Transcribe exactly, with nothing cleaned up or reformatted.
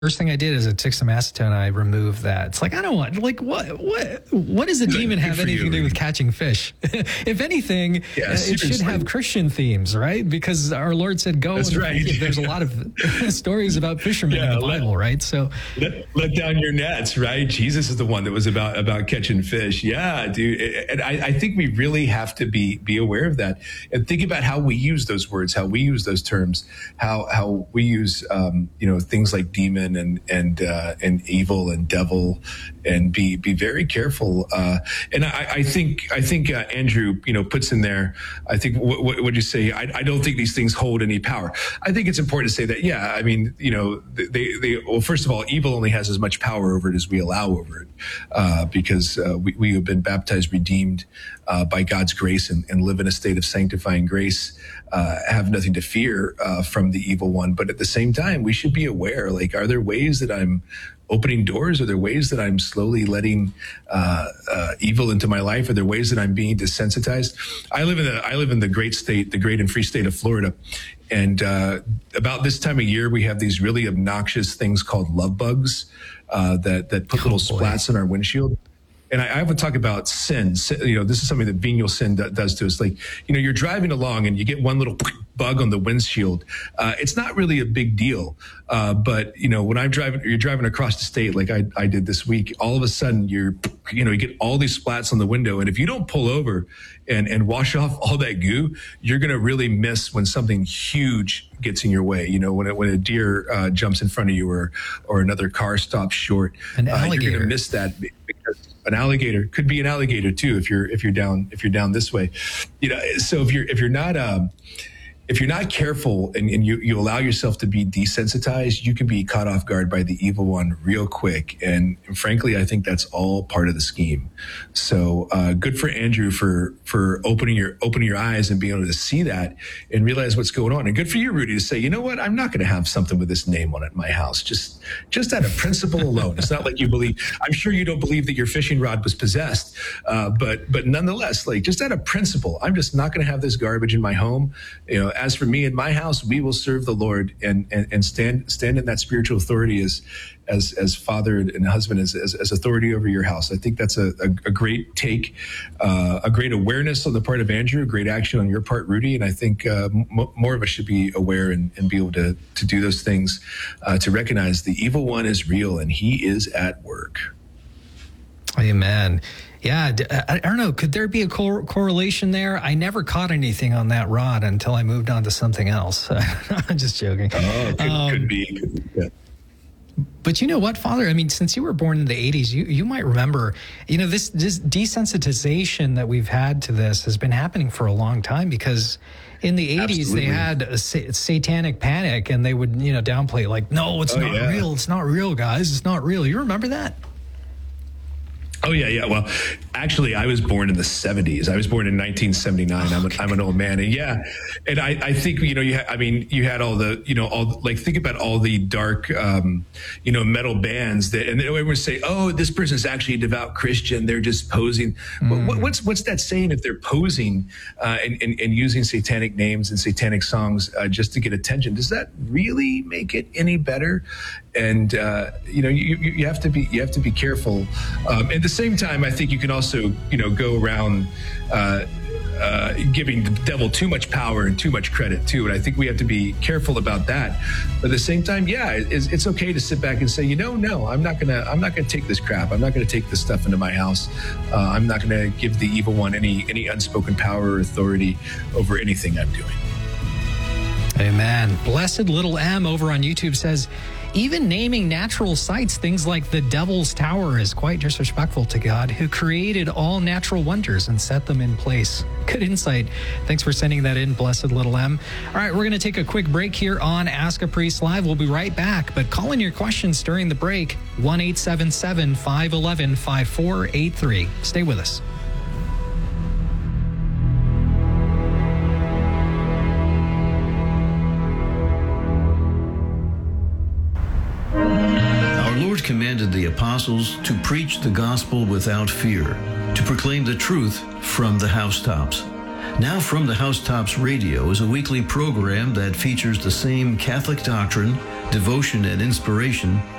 First thing I did is I took some acetone. I removed that. It's like, I don't want, like, what, what, what does a demon have anything to do with catching fish? If anything, yeah, uh, it should have Christian themes, right? Because our Lord said, go. That's and right. There's a lot of stories about fishermen yeah, in the Bible, let, right? So let, let down your nets, right? Jesus is the one that was about, about catching fish. Yeah, dude. And I, I think we really have to be, be aware of that and think about how we use those words, how we use those terms, how, how we use, um, you know, things like demon and and uh, and evil and devil, and be be very careful. Uh, and I, I think I think uh, Andrew, you know, puts in there. I think what what would you say? I, I don't think these things hold any power. I think it's important to say that. Yeah, I mean, you know, they they well, first of all, evil only has as much power over it as we allow over it, uh, because uh, we we have been baptized, redeemed uh, by God's grace, and, and live in a state of sanctifying grace. Uh, have nothing to fear uh, from the evil one, but at the same time, we should be aware. Like, are there ways that I'm opening doors? Are there ways that I'm slowly letting uh, uh, evil into my life? Are there ways that I'm being desensitized? I live in the I live in the great state, the great and free state of Florida, and uh, about this time of year, we have these really obnoxious things called love bugs uh, that that put little oh, splats on our windshield. And I, I would talk about sin. You know, this is something that venial sin does to us. Like, you know, you're driving along and you get one little bug on the windshield. Uh, it's not really a big deal. Uh, but, you know, when I'm driving, you're driving across the state like I, I did this week, all of a sudden you're, you know, you get all these splats on the window. And if you don't pull over and, and wash off all that goo, you're going to really miss when something huge gets in your way. You know, when it, when a deer uh, jumps in front of you, or, or another car stops short, an uh, alligator. You're going to miss that because an alligator could be an alligator too, if you're, if you're down, if you're down this way, you know, so if you're, if you're not, um, if you're not careful and, and you, you allow yourself to be desensitized, you can be caught off guard by the evil one real quick. And, and frankly, I think that's all part of the scheme. So uh, good for Andrew for for opening your opening your eyes and being able to see that and realize what's going on. And good for you, Rudy, to say, you know what, I'm not going to have something with this name on it in my house. Just just out of principle alone. It's not like you believe. I'm sure you don't believe that your fishing rod was possessed, uh, but but nonetheless, like just out of principle, I'm just not going to have this garbage in my home. You know. As for me and my house, we will serve the Lord and, and, and stand stand in that spiritual authority as as as father and husband, as as, as authority over your house. I think that's a, a, a great take, uh, a great awareness on the part of Andrew, a great action on your part, Rudy. And I think uh, m- more of us should be aware and, and be able to to do those things, uh, to recognize the evil one is real and he is at work. Amen. Yeah, I don't know. Could there be a cor- correlation there? I never caught anything on that rod until I moved on to something else. I'm just joking. Oh, could, um, could be. Could be yeah. But you know what, Father? I mean, since you were born in the eighties, you, you might remember, you know, this, this desensitization that we've had to this has been happening for a long time, because in the eighties, Absolutely. They had a sa- satanic panic and they would, you know, downplay it like, no, it's oh, not yeah. real. It's not real, guys. It's not real. You remember that? Oh, yeah, yeah. Well, actually, I was born in the seventies. I was born in nineteen seventy-nine. I'm, a, I'm an old man. And yeah, and I, I think, you know, you ha- I mean, you had all the, you know, all like, think about all the dark, um, you know, metal bands that, and everyone would say, oh, this person is actually a devout Christian. They're just posing. Mm. What, what's what's that saying if they're posing uh, and, and, and using satanic names and satanic songs uh, just to get attention? Does that really make it any better? And, uh, you know, you, you have to be, you have to be careful. Um, at the same time, I think you can also, you know, go around, uh, uh, giving the devil too much power and too much credit too. And I think we have to be careful about that. But at the same time, yeah, it's, it's okay to sit back and say, you know, no, I'm not gonna, I'm not gonna take this crap. I'm not gonna take this stuff into my house. Uh, I'm not gonna give the evil one any, any unspoken power or authority over anything I'm doing. Amen. Blessed Little M over on YouTube says, even naming natural sights, things like the Devil's Tower, is quite disrespectful to God, who created all natural wonders and set them in place. Good insight. Thanks for sending that in, Blessed Little M. All right, we're going to take a quick break here on Ask a Priest Live. We'll be right back, but call in your questions during the break, one eight seven seven, five one one, five four eight three. Stay with us. Commanded the apostles to preach the gospel without fear, to proclaim the truth from the housetops. Now From the Housetops Radio is a weekly program that features the same Catholic doctrine, devotion and inspiration